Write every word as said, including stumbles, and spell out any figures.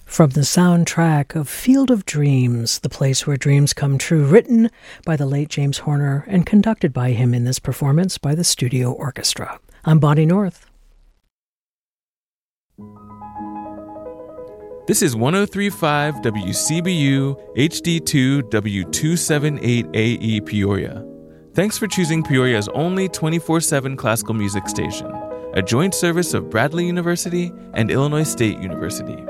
From the soundtrack of Field of Dreams, The Place Where Dreams Come True, written by the late James Horner and conducted by him in this performance by the Studio Orchestra. I'm Bonnie North. This is one oh three point five W C B U H D two W two seventy-eight A E Peoria. Thanks for choosing Peoria's only twenty-four seven classical music station, a joint service of Bradley University and Illinois State University.